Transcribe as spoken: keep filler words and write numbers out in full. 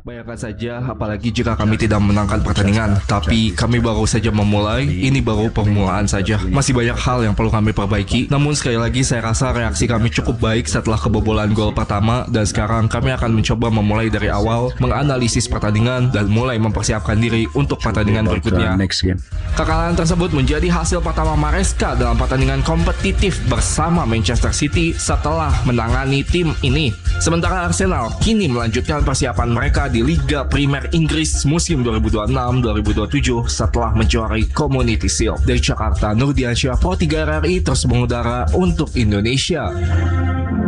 Bayangkan saja, apalagi jika kami tidak memenangkan pertandingan, tapi kami baru saja memulai, ini baru permulaan saja. Masih banyak hal yang perlu kami perbaiki, namun sekali lagi saya rasa reaksi kami cukup baik setelah kebobolan gol pertama, dan sekarang kami akan mencoba memulai dari awal, menganalisis pertandingan, dan mulai mempersiapkan diri untuk pertandingan berikutnya. Kekalahan tersebut menjadi hasil pertama Maresca dalam pertandingan kompetitif bersama Manchester City setelah menangani tim ini. Sementara Arsenal kini melanjutkan persiapan mereka di Liga Primer Inggris musim dua ribu dua puluh enam dua ribu dua puluh tujuh setelah menjuarai Community Shield. Dari Jakarta, Nurdiansyah, Pro tiga R R I terus mengudara untuk Indonesia.